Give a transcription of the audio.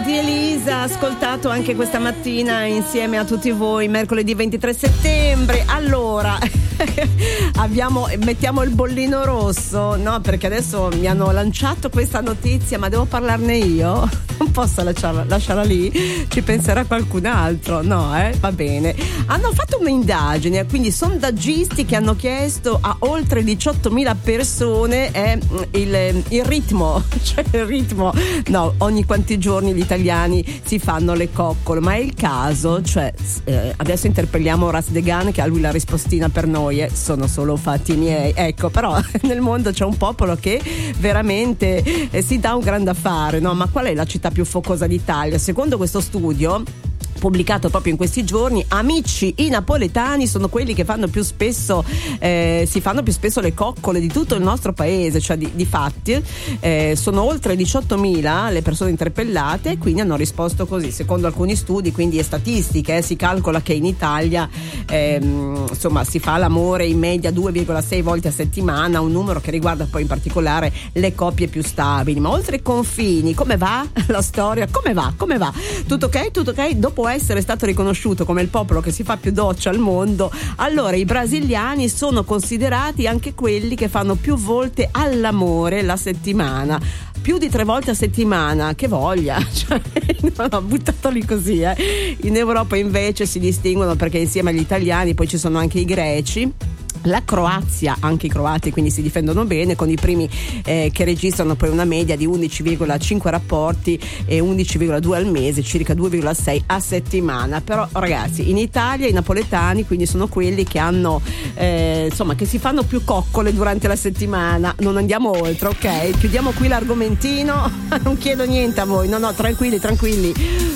di Elisa, ascoltato anche questa mattina insieme a tutti voi, mercoledì 23 settembre. Allora, mettiamo il bollino rosso, no? Perché adesso mi hanno lanciato questa notizia, ma devo parlarne io? Non posso lasciarla lì, ci penserà qualcun altro, no? Va bene. Hanno fatto un'indagine, quindi sondaggisti che hanno chiesto a oltre 18.000 persone il ritmo, cioè il ritmo, no, ogni quanti giorni gli italiani si fanno le coccole, ma è il caso, cioè adesso interpelliamo Horace Degan che ha lui la rispostina per noi, sono solo fatti miei, ecco, però nel mondo c'è un popolo che veramente si dà un grande affare, no? Ma qual è la città più focosa d'Italia? Secondo questo studio pubblicato proprio in questi giorni, amici, i napoletani sono quelli che fanno più spesso si fanno più spesso le coccole di tutto il nostro paese, cioè di fatti sono oltre 18.000 le persone interpellate e quindi hanno risposto così, secondo alcuni studi, quindi statistiche, si calcola che in Italia insomma si fa l'amore in media 2,6 volte a settimana, un numero che riguarda poi in particolare le coppie più stabili. Ma oltre i confini, come va la storia? Come va? Tutto ok? Dopo essere stato riconosciuto come il popolo che si fa più docce al mondo, allora i brasiliani sono considerati anche quelli che fanno più volte all'amore la settimana, più di 3 volte a settimana, che voglia, cioè, no, buttato lì così. In Europa invece si distinguono perché insieme agli italiani poi ci sono anche i greci, la Croazia, anche i croati quindi si difendono bene, con i primi che registrano poi una media di 11,5 rapporti e 11,2 al mese, circa 2,6 a settimana. Però ragazzi, in Italia i napoletani quindi sono quelli che hanno insomma che si fanno più coccole durante la settimana. Non andiamo oltre, ok? Chiudiamo qui l'argomentino, non chiedo niente a voi, no, tranquilli.